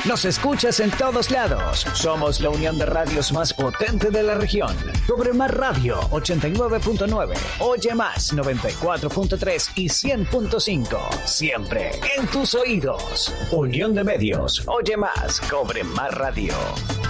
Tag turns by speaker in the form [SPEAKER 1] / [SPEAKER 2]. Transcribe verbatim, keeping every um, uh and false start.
[SPEAKER 1] Nos escuchas en todos lados. Somos la unión de radios más potente de la región. Cobre Más Radio ochenta y nueve punto nueve, Oye Más noventa y cuatro punto tres y cien punto cinco. Siempre en tus oídos. Unión de medios. Oye Más, Cobre Más Radio.